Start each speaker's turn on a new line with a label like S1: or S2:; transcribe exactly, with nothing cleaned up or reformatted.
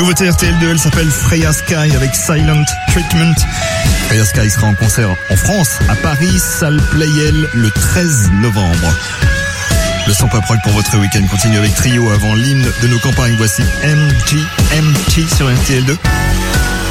S1: Nouveauté R T L deux, elle s'appelle Freya Sky avec Silent Treatment. Freya Sky sera en concert en France, à Paris, salle Playel, le treize novembre. Le son pop rock pour votre week-end continue avec Trio avant l'hymne de nos campagnes. Voici M G M T sur R T L deux.